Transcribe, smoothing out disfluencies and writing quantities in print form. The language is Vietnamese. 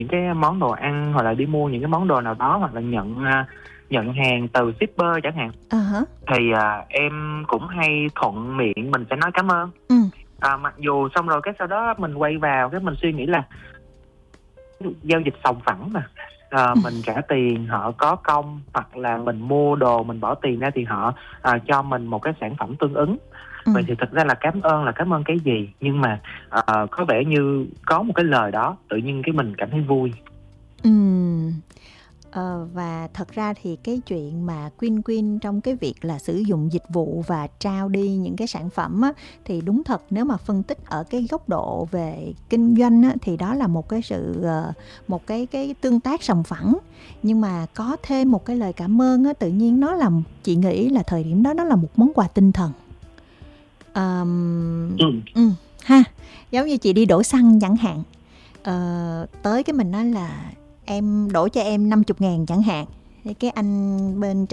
những cái món đồ ăn, hoặc là đi mua những cái món đồ nào đó, hoặc là nhận hàng từ shipper chẳng hạn, Hả? thì em cũng hay thuận miệng mình sẽ nói cảm ơn. Ừ. Mặc dù xong rồi cái sau đó mình quay vào cái mình suy nghĩ là giao dịch sòng phẳng mà, mình trả tiền họ có công, hoặc là mình mua đồ mình bỏ tiền ra thì họ cho mình một cái sản phẩm tương ứng. Vậy thì thực ra là cảm ơn cái gì, nhưng mà có vẻ như có một cái lời đó tự nhiên cái mình cảm thấy vui. Và thật ra thì cái chuyện mà Quyên trong cái việc là sử dụng dịch vụ và trao đi những cái sản phẩm á, thì đúng thật nếu mà phân tích ở cái góc độ về kinh doanh á, thì đó là một cái sự một cái tương tác sòng phẳng, nhưng mà có thêm một cái lời cảm ơn á, tự nhiên nó là, chị nghĩ là thời điểm đó nó là một món quà tinh thần. Ha, giống như chị đi đổ xăng chẳng hạn, tới cái mình nói là em đổ cho em 50.000 chẳng hạn, cái anh bên